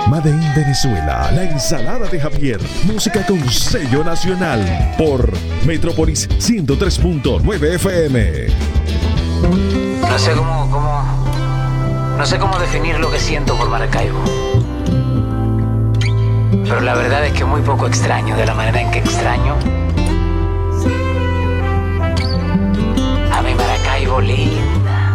Made in Venezuela, la ensalada de Javier. Música con sello nacional por Metrópolis 103.9 FM. No sé cómo definir lo que siento por Maracaibo. Pero la verdad es que muy poco extraño de la manera en que extraño a mi Maracaibo lindo.